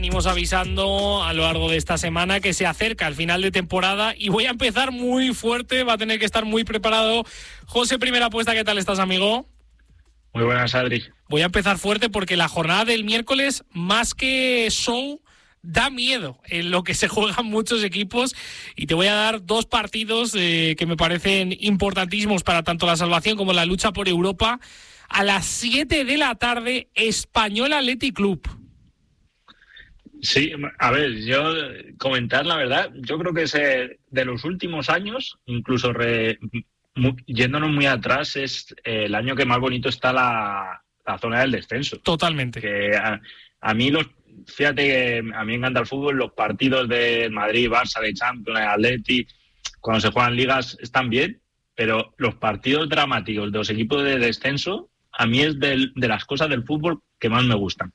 Venimos avisando a lo largo de esta semana que se acerca el final de temporada y voy a empezar muy fuerte, va a tener que estar muy preparado. José, primera apuesta, ¿qué tal estás, amigo? Muy buenas, Adri. Voy a empezar fuerte porque la jornada del miércoles, más que show, da miedo en lo que se juegan muchos equipos, y te voy a dar dos partidos que me parecen importantísimos para tanto la salvación como la lucha por Europa. A las 7 de la tarde, Español Athletic Club. Sí, a ver, yo comentar la verdad, yo creo que es de los últimos años, incluso yéndonos muy atrás, es el año que más bonito está la zona del descenso. Totalmente. Que a mí fíjate que a mí me encanta el fútbol, los partidos de Madrid, Barça, de Champions, de Atleti, cuando se juegan ligas están bien, pero los partidos dramáticos de los equipos de descenso, a mí es de las cosas del fútbol que más me gustan.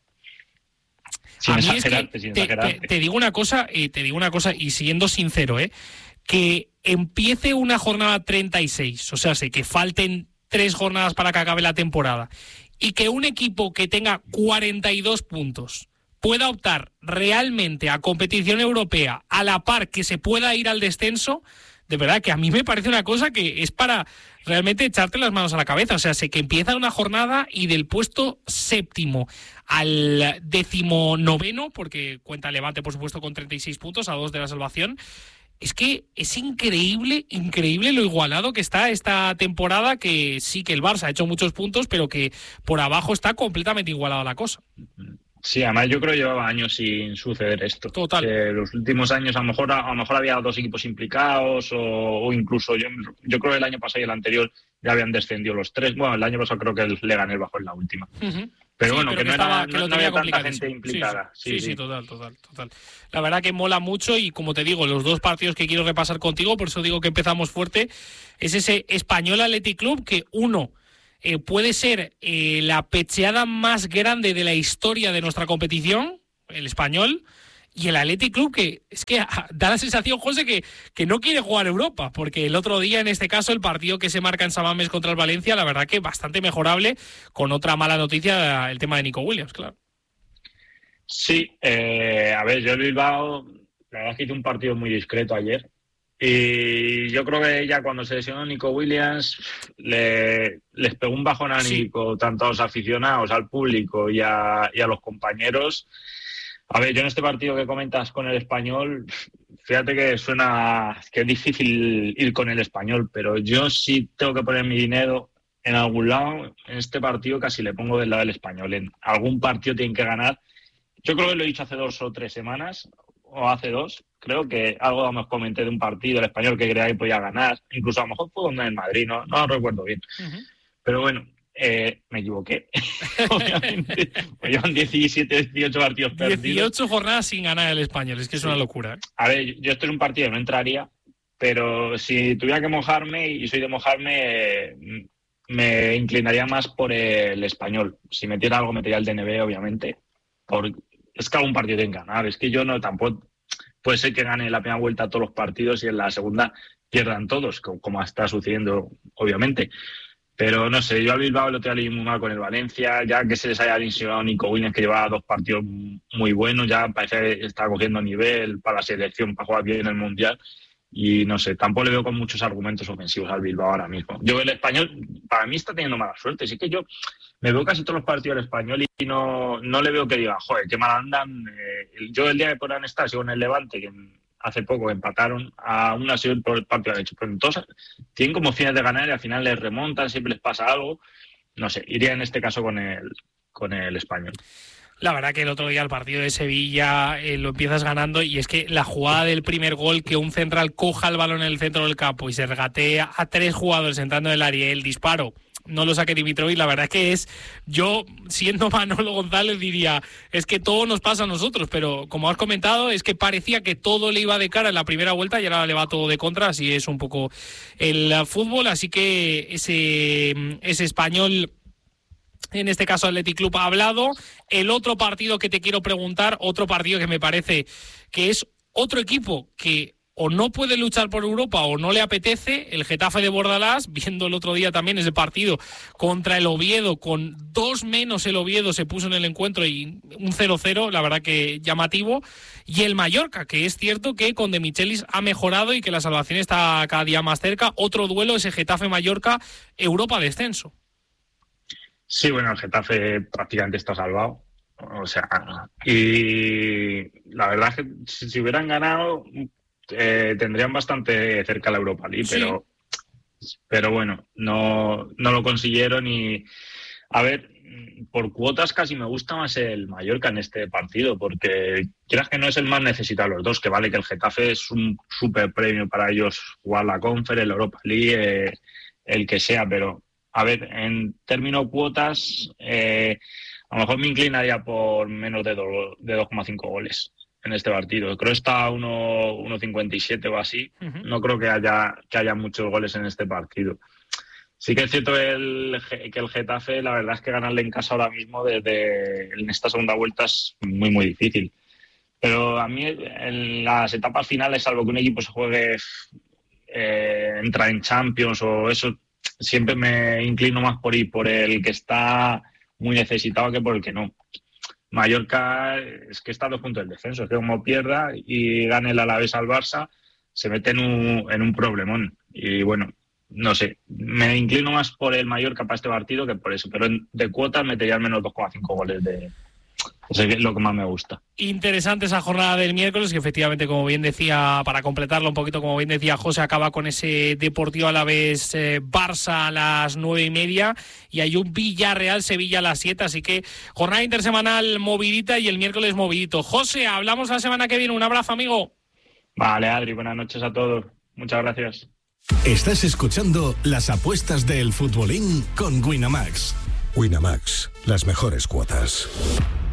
Sin exagerarte. Te digo una cosa, y siendo sincero, que empiece una jornada 36, o sea, que falten 3 jornadas para que acabe la temporada, y que un equipo que tenga 42 puntos pueda optar realmente a competición europea a la par que se pueda ir al descenso, de verdad que a mí me parece una cosa que es para realmente echarte las manos a la cabeza. O sea, sé que empieza una jornada y del puesto 7º al 19º, porque cuenta Levante, por supuesto, con 36 puntos, a 2 de la salvación. Es que es increíble lo igualado que está esta temporada, que sí que el Barça ha hecho muchos puntos, pero que por abajo está completamente igualada la cosa. Sí, además yo creo que llevaba años sin suceder esto. Total. Que los últimos años a lo mejor había 2 equipos implicados o incluso yo creo que el año pasado y el anterior ya habían descendido los 3. Bueno, el año pasado creo que el Leganés bajó en la última. Uh-huh. Pero sí, bueno, pero no había tanta gente implicada. Sí, total. La verdad que mola mucho, y como te digo, los 2 partidos que quiero repasar contigo, por eso digo que empezamos fuerte, es ese Español Athletic Club, que uno puede ser la pecheada más grande de la historia de nuestra competición, el Español, y el Athletic Club, que es que da la sensación, José, que no quiere jugar Europa, porque el otro día, en este caso, el partido que se marca en San Mamés contra el Valencia, la verdad que bastante mejorable, con otra mala noticia, el tema de Nico Williams, claro. Sí, a ver, yo el Bilbao, la verdad es que hice un partido muy discreto ayer, y yo creo que ya cuando se lesionó Nico Williams les pegó un bajón anímico tanto a los aficionados, al público y a los compañeros. A ver, yo en este partido que comentas con el Español, fíjate que suena que es difícil ir con el Español, pero yo sí tengo que poner mi dinero en algún lado. En este partido casi le pongo del lado del Español. En algún partido tienen que ganar. Yo creo que lo he dicho hace 2 o 3 semanas, o hace 2. Creo que algo nos comenté de un partido, el Español, que creía que podía ganar. Incluso a lo mejor fue donde en Madrid, no lo recuerdo bien. Uh-huh. Pero bueno, me equivoqué. Obviamente, llevan 17, 18 partidos perdidos. 18 jornadas sin ganar el Español, es que es una locura. A ver, yo esto es un partido que no entraría, pero si tuviera que mojarme, y soy de mojarme, me inclinaría más por el Español. Si metiera algo, metería el DNB, obviamente. Es que algún partido tiene que ganar. Es que yo no tampoco... Puede ser que gane la primera vuelta todos los partidos y en la segunda pierdan todos, como está sucediendo, obviamente. Pero no sé, yo al Bilbao lo tengo muy mal con el Valencia, ya que se les haya lesionado Nico Williams, que llevaba 2 partidos muy buenos, ya parece que está cogiendo nivel para la selección, para jugar bien en el Mundial, y no sé, tampoco le veo con muchos argumentos ofensivos al Bilbao ahora mismo. Yo el Español, para mí está teniendo mala suerte, así que yo me veo casi todos los partidos del Español y no le veo que diga, joder, qué mal andan. Yo el día que podrán estar, sigo en el Levante, que hace poco empataron a una serie por el partido de hecho, pero entonces tienen como fines de ganar y al final les remontan, siempre les pasa algo. No sé, iría en este caso con el Español. La verdad que el otro día el partido de Sevilla lo empiezas ganando, y es que la jugada del primer gol, que un central coja el balón en el centro del campo y se regatea a 3 jugadores entrando en el área, el disparo no lo saque Dimitrovic, la verdad es que yo siendo Manolo González diría, es que todo nos pasa a nosotros, pero como has comentado, es que parecía que todo le iba de cara en la primera vuelta y ahora le va todo de contra, así es un poco el fútbol. Así que ese Español, en este caso Athletic Club, ha hablado. El otro partido que te quiero preguntar, otro partido que me parece que es otro equipo que o no puede luchar por Europa o no le apetece. El Getafe de Bordalás, viendo el otro día también ese partido contra el Oviedo, con 2 menos el Oviedo se puso en el encuentro y un 0-0, la verdad que llamativo. Y el Mallorca, que es cierto que con De Michelis ha mejorado y que la salvación está cada día más cerca. Otro duelo, ese Getafe-Mallorca, Europa descenso. Sí, bueno, el Getafe prácticamente está salvado. O sea, y la verdad es que si hubieran ganado tendrían bastante cerca la Europa League, Sí. pero bueno, no lo consiguieron. Y a ver, por cuotas casi me gusta más el Mallorca en este partido, porque quieras que no es el más necesitado de los dos, que vale que el Getafe es un súper premio para ellos jugar la Conference, la Europa League, el que sea, pero a ver, en términos cuotas, a lo mejor me inclinaría por menos de 2,5 goles en este partido. Creo que está a 1,57 o así. Uh-huh. No creo que haya muchos goles en este partido. Sí que es cierto que el Getafe, la verdad es que ganarle en casa ahora mismo en esta segunda vuelta es muy, muy difícil. Pero a mí en las etapas finales, salvo que un equipo se juegue, entra en Champions o eso, siempre me inclino más por ir por el que está muy necesitado que por el que no. Mallorca es que está a 2 puntos del descenso, es que como pierda y gane el Alavés al Barça, se mete en un problemón. Y bueno, no sé, me inclino más por el Mallorca para este partido que por eso, pero de cuotas metería al menos 2,5 goles eso es lo que más me gusta. Interesante esa jornada del miércoles, que efectivamente, como bien decía, para completarlo un poquito, como bien decía José, acaba con ese Deportivo Alavés Barça a las 9:30 y hay un Villarreal-Sevilla a las 7, así que jornada intersemanal movidita y el miércoles movidito. José, hablamos la semana que viene, un abrazo, amigo. Vale, Adri, buenas noches a todos, muchas gracias. Estás escuchando las apuestas del futbolín con Winamax. Winamax, las mejores cuotas.